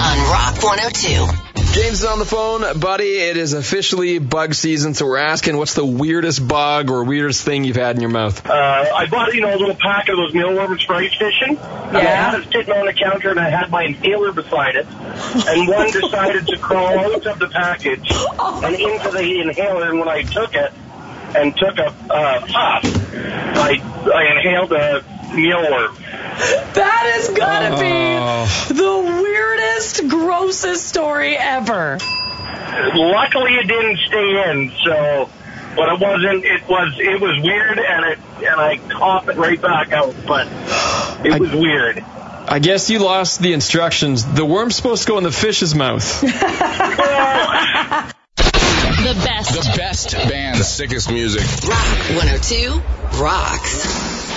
on Rock 102. James is on the phone. Buddy, it is officially bug season, so we're asking what's the weirdest bug or weirdest thing you've had in your mouth? I bought, a little pack of those mealworms for ice fishing. And I had it sitting on the counter, and I had my inhaler beside it. And one decided to crawl out of the package and into the inhaler, and when I took it and took a puff, I inhaled a mealworm. That is gonna be the weirdest, grossest story ever. Luckily, it didn't stay in, so, but it wasn't. It was weird, and I coughed it right back out, but it was weird. I guess you lost the instructions. The worm's supposed to go in the fish's mouth. The best band. The sickest music. Rock 102 rocks.